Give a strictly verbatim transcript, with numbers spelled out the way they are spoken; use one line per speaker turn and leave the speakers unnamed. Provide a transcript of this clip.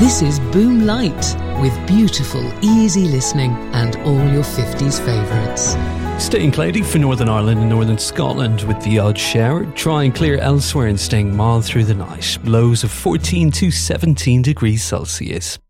This is Boom Light, with beautiful, easy listening and all your fifties favourites.
Staying cloudy for Northern Ireland and Northern Scotland with the odd shower. Dry and clear elsewhere and staying mild through the night. Lows of fourteen to seventeen degrees Celsius.